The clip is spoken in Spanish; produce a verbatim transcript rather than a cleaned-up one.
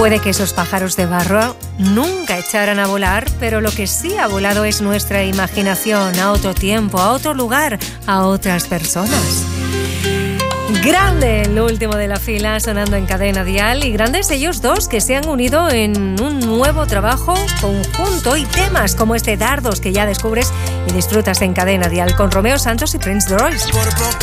Puede que esos pájaros de barro nunca echaran a volar, pero lo que sí ha volado es nuestra imaginación a otro tiempo, a otro lugar, a otras personas. Grande el último de la fila sonando en Cadena Dial, y grandes ellos dos que se han unido en un nuevo trabajo conjunto y temas como este Dardos que ya descubres y disfrutas en Cadena Dial con Romeo Santos y Prince Royce.